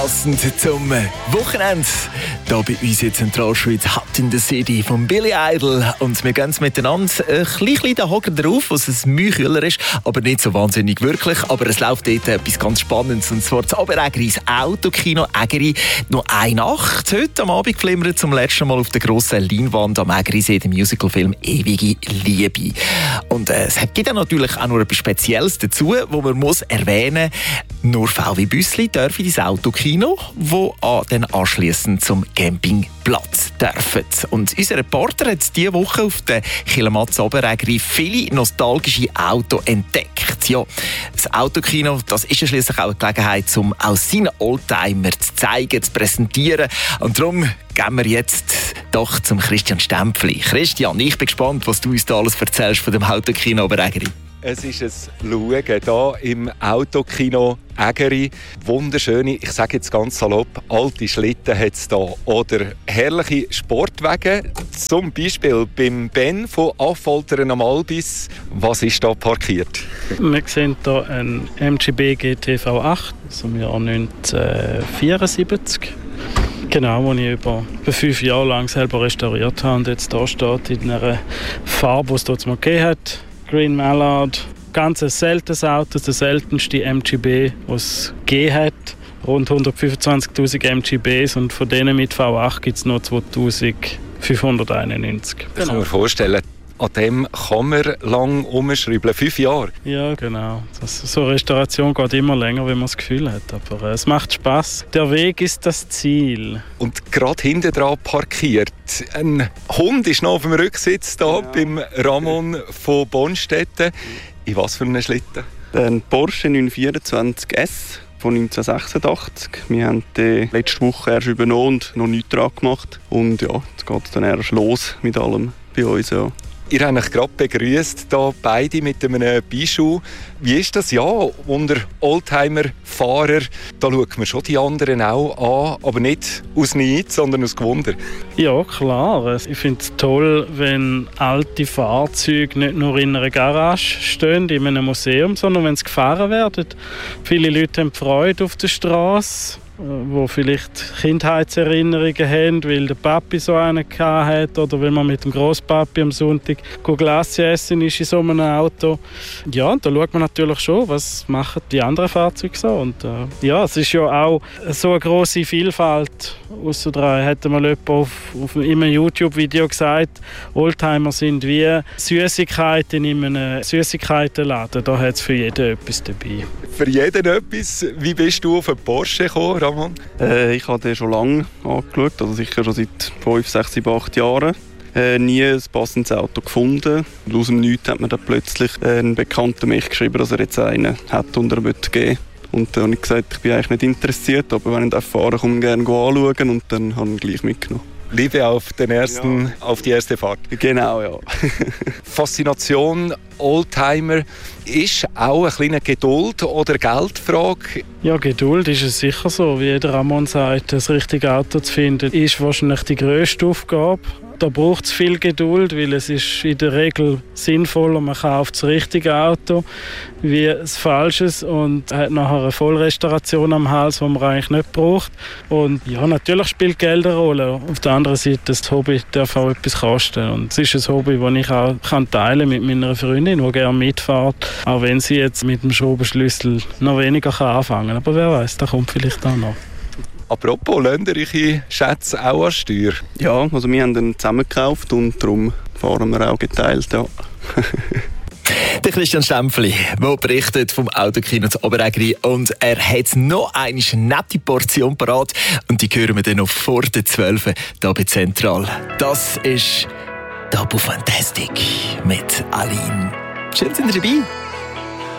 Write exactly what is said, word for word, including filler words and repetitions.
passend zum Wochenende. Hier bei uns in Zentralschweiz «Hot in the City» von Billy Idol. Und wir gehen miteinander ein bisschen den Hocker drauf, was ein Mühe kühler ist, aber nicht so wahnsinnig wirklich. Aber es läuft dort etwas ganz Spannendes, und zwar das Oberägeris Autokino Ägeri. Noch eine Nacht heute am Abend flimmert zum letzten Mal auf der grossen Leinwand am Ägerisee der Musicalfilm «Ewige Liebe». Und äh, es gibt ja natürlich auch noch etwas Spezielles dazu, wo man muss erwähnen muss. Nur V W Büssli darf in das Autokino, wo dann anschliessend zum Campingplatz dürfen. Und unser Reporter hat diese Woche auf der Kilomatz Oberägeri viele nostalgische Autos entdeckt. Ja, das Autokino, das ist ja schliesslich auch eine Gelegenheit, um auch seine Oldtimer zu zeigen, zu präsentieren. Und darum gehen wir jetzt doch zum Christian Stempfli. Christian, ich bin gespannt, was du uns da alles erzählst von dem Autokino Oberägeri. Es ist ein Schauen hier im Autokino Ägeri. Wunderschöne, ich sage jetzt ganz salopp, alte Schlitten hat es hier. Oder herrliche Sportwagen. Zum Beispiel beim Ben von Affoltern am Albis. Was ist da parkiert? Wir sehen hier einen M G B G T V acht aus dem Jahr neunzehnhundertvierundsiebzig. Genau, den ich über, über fünf Jahre lang selber restauriert habe und jetzt hier steht in einer Farbe, die es dort mal gegeben hat. Green Mallard, ganz ein seltenes Auto, der seltenste M G B, das es gegeben hat. Rund hundertfünfundzwanzigtausend M G Bs und von denen mit V acht gibt es noch zweitausendfünfhunderteinundneunzig. Genau. Das kann man vorstellen. An dem kann man lang umschreiben. Fünf Jahre? Ja, genau. Das, so eine Restauration geht immer länger, wenn man das Gefühl hat. Aber äh, es macht Spass. Der Weg ist das Ziel. Und gerade hinten dran parkiert. Ein Hund ist noch auf dem Rücksitz da, ja, beim Ramon von Bonstetten. In was für einem Schlitten? Ein Porsche neun vierundzwanzig S von neunzehnhundertsechsundachtzig. Wir haben den letzte Woche erst übernommen und noch nichts dran gemacht. Und ja, jetzt geht es dann erst los mit allem bei uns. Ja. Ihr habt euch gerade begrüßt, da beide mit einem Bijou. Wie ist das? Ja, unter Oldtimer-Fahrer, da schaut man schon die anderen auch an, aber nicht aus Neid, sondern aus Gewunder. Ja, klar. Ich finde es toll, wenn alte Fahrzeuge nicht nur in einer Garage stehen, in einem Museum, sondern wenn sie gefahren werden. Viele Leute haben Freude auf der Straße, wo vielleicht Kindheitserinnerungen haben, weil der Papi so einen hatte oder weil man mit dem Grosspapi am Sonntag Glacier essen ist in so einem Auto. Ja, und da schaut man natürlich schon, was machen die anderen Fahrzeuge so. Und äh, ja, es ist ja auch so eine grosse Vielfalt. Außerdem hat mal jemand auf, auf, in einem YouTube-Video gesagt, Oldtimer sind wie Süßigkeiten in einem Süßigkeitenladen. Da hat es für jeden etwas dabei. Für jeden etwas. Wie bist du auf einen Porsche gekommen, Ramon? Äh, ich habe den schon lange angeschaut, also sicher schon seit fünf, sechs, sieben, acht Jahren. Äh, nie ein passendes Auto gefunden. Und aus dem Nichts hat mir dann plötzlich äh, ein Bekannter mich geschrieben, dass er jetzt einen hat und er möchte geben. Und dann habe ich gesagt, ich bin eigentlich nicht interessiert, aber wenn ich fahren komme ich gerne anschauen und dann habe ich ihn gleich mitgenommen. Liebe auf, den ersten, ja. auf die erste Fahrt. Genau, ja. Faszination Oldtimer ist auch eine kleine Geduld- oder Geldfrage. Ja, Geduld ist es sicher so. Wie der Ramon sagt, das richtige Auto zu finden, ist wahrscheinlich die grösste Aufgabe. Da braucht es viel Geduld, weil es ist in der Regel sinnvoller, man kauft das richtige Auto wie das Falsches und hat nachher eine Vollrestauration am Hals, die man eigentlich nicht braucht. Und ja, natürlich spielt Geld eine Rolle. Auf der anderen Seite, das Hobby darf auch etwas kosten. Und es ist ein Hobby, das ich auch kann teilen mit meiner Freundin, die gerne mitfährt, auch wenn sie jetzt mit dem Schraubenschlüssel noch weniger anfangen kann. Aber wer weiß, das kommt vielleicht auch noch. Apropos, lasst ihr eure Schätze auch an Steuer? Ja, also wir haben den zusammen gekauft und darum fahren wir auch geteilt. Ja. Der Christian Stempfli, der berichtet vom Autokino zu Oberägeri, und er hat noch eine nette Portion parat und die hören wir dann noch vor der zwölf hier bei Zentral. Das ist Tabu Fantastic mit Aline. Schön, sind ihr dabei.